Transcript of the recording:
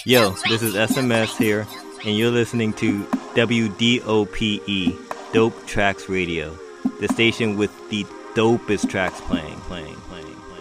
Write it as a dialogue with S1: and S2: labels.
S1: Yo, this is SMS here, and you're listening to WDOPE, Dope Tracks Radio, the station with the dopest tracks playing.